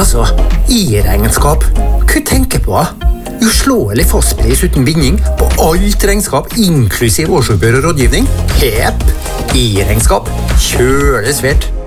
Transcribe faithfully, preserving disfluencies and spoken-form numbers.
Altså, i-regnskap. Hva tenker på? Uslåelig fastpris uten binding på alt regnskap, inklusiv årsoppgjør og rådgivning. Pep, i-regnskap. Kjøles svært.